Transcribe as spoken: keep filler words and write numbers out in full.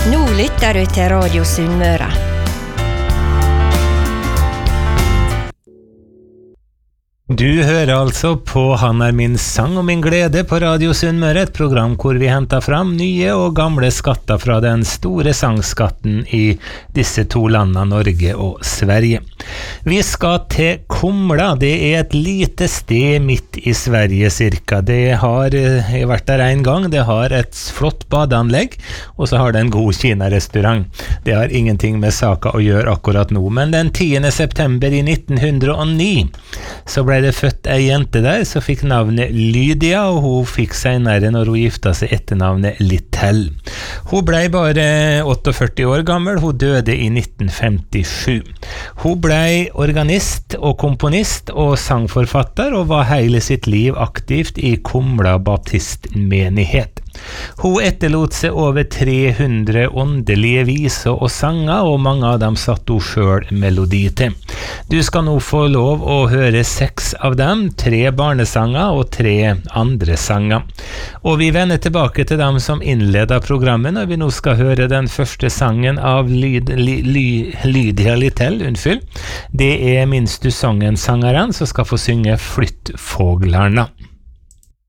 Nå lytter du til Radio Sunnmøre. Du hører altså på Han er min sang og min glede på Radio Sunnmøre, et program hvor vi henter fram nye og gamle skatter fra den store sangskatten i disse to landene, Norge og Sverige. Vi skal til Kumla. Det er et lite sted midt i Sverige cirka. Det har jeg har vært der en gang. Det har et flott badeanlegg, og så har det en god kinarestaurant. Det har ingenting med saka å gjøre akkurat nå, men den tiende september i nitten hundre og ni så ble det født ei jente der som fikk navnet Lydia, og hun fikk senere, når hun gifta seg, etternavnet Littell. Hun ble bare førtiåtte år gammel, hun døde i nitten femtisju. Hun ble organist og komponist og sangforfatter, og var hele sitt liv aktivt i Kumla baptistmenighet. Hun etterlot seg over tre hundre åndelige viser og sanger, og mange av dem satt hun selv melodi til. Du skal nå få lov å høre seks av dem, tre barnesanger og tre andre sanger. Og vi vender tilbake til dem som innleder programmet når vi nå skal høre den første sangen av Lyd, Ly, Ly, Lydia Littell, unnskyld. Det er Minst du sangen sangeren som skal få synge Flyttfåglarna.